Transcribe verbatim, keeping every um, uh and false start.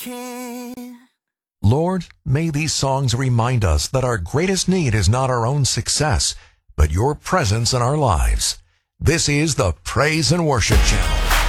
can. Lord, may these songs remind us that our greatest need is not our own success, but your presence in our lives. This is the Praise and Worship Channel.